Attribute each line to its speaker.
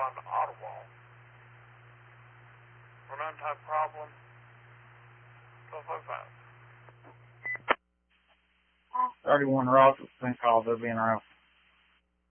Speaker 1: around Ottawa. For that type of problem, stuff like that.
Speaker 2: 31 Ross has been called. They'll be in around